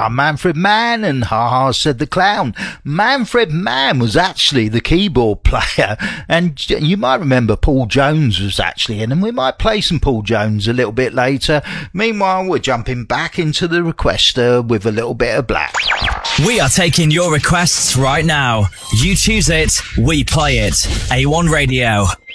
I'm Manfred Mann, and ha ha, said the clown. Manfred Mann was actually the keyboard player, and you might remember Paul Jones was actually in, and we might play some Paul Jones a little bit later. Meanwhile, we're jumping back into the requester with a little bit of black. We are taking your requests right now. You choose it, we play it. A1 Radio.